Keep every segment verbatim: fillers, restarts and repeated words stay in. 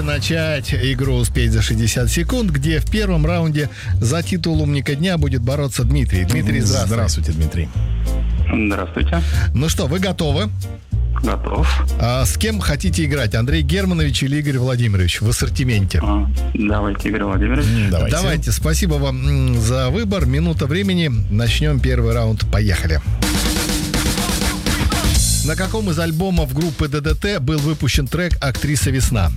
готовы начать игру «Успеть за шестьдесят секунд», где в первом раунде за титул умника дня будет бороться Дмитрий. Дмитрий, здравствуйте. Здравствуйте, Дмитрий. Здравствуйте. Ну что, вы готовы? Готов. А с кем хотите играть? Андрей Германович или Игорь Владимирович в ассортименте? А, давайте, Игорь Владимирович. Давайте. Давайте. Спасибо вам за выбор. Минута времени. Начнем первый раунд. Поехали. На каком из альбомов группы ДДТ был выпущен трек «Актриса Весна»?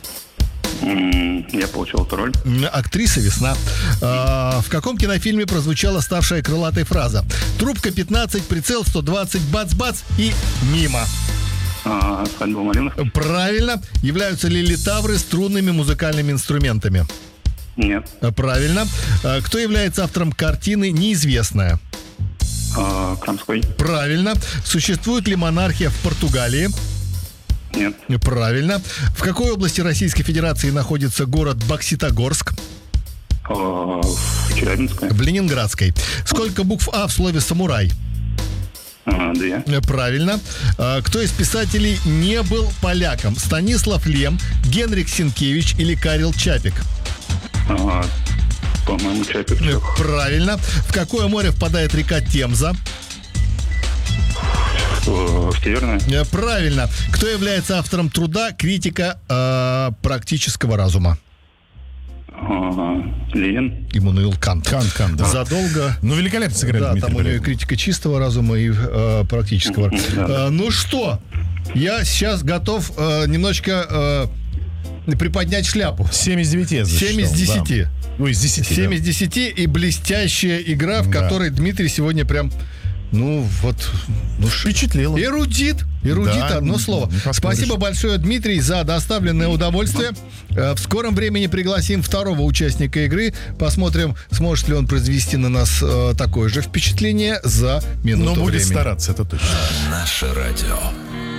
Я получил эту роль. «Актриса Весна». А, в каком кинофильме прозвучала ставшая крылатой фраза «Трубка пятнадцать, прицел сто двадцать, бац-бац» и «Мимо»? А, «Свадьба Малиновки». Правильно. Являются ли литавры струнными музыкальными инструментами? Нет. Правильно. А, кто является автором картины «Неизвестная»? А, Крамской. Правильно. Существует ли монархия в Португалии? Нет. Правильно. В какой области Российской Федерации находится город Бокситогорск? А, в Челябинской. В Ленинградской. Сколько букв «А» в слове «самурай»? А, две. Правильно. А, кто из писателей не был поляком? Станислав Лем, Генрих Сенкевич или Карел Чапик? А, по-моему, Чапик. Правильно. В какое море впадает река Темза? В Северное. Правильно. Кто является автором труда «Критика э, практического разума»? А, Ленин. Иммануил Кант. Кант, Кант, да. Задолго. Ну, великолепно сыграли, Да, Дмитрий. там у него и критика чистого разума, и э, практического. Да. Э, ну что, я сейчас готов э, немножечко э, приподнять шляпу. семь из девяти я засчитал. семь из десяти. Да. Ну, из десяти, семь да. из десяти и блестящая игра, в Да. которой Дмитрий сегодня прям... Ну, вот... Ну, впечатлило. Эрудит. Эрудит, Да, одно слово. не Спасибо большое, Дмитрий, за доставленное удовольствие. В скором времени пригласим второго участника игры. Посмотрим, сможет ли он произвести на нас э, такое же впечатление за минуту Но будет времени. стараться, это точно. Наше радио.